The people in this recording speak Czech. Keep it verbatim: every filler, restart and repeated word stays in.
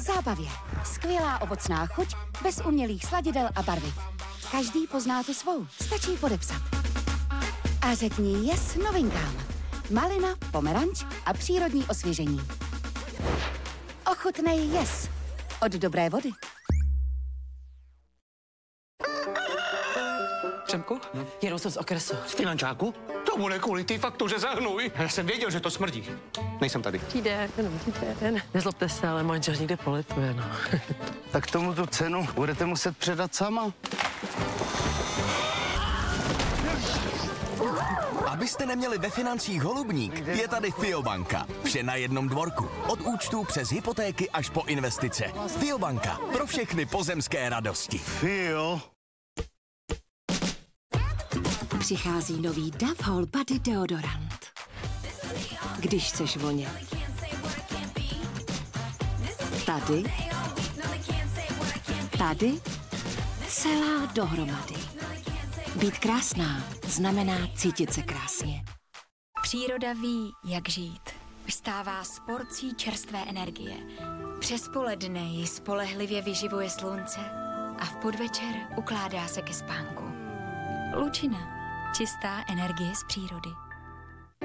zábavě. Skvělá ovocná chuť, bez umělých sladidel a barviv. Každý pozná tu svou, stačí podepsat. A řekni yes novinkám. Malina, pomeranč a přírodní osvěžení. Ochutnej yes od Dobré vody. Přemku, no. Jedu jsem z okresu. Z finančáku? To bude kvůli té faktuře za hnůj. Já jsem věděl, že to smrdí. Nejsem tady. Přijde, jenom přijde. Nezlobte se, ale manžel někde polituje, no. Tak tomu tu cenu budete muset předat sama. Abyste neměli ve financích holubník, je tady Fiobanka. Vše na jednom dvorku. Od účtů přes hypotéky až po investice. Fiobanka. Pro všechny pozemské radosti. Fio. Přichází nový Dove Whole Body deodorant. Když chceš vonět. Tady. Tady. Celá dohromady. Být krásná znamená cítit se krásně. Příroda ví, jak žít. Vstává s porcí čerstvé energie. Přes poledne ji spolehlivě vyživuje slunce a v podvečer ukládá se ke spánku. Lučina. Čistá energie z přírody.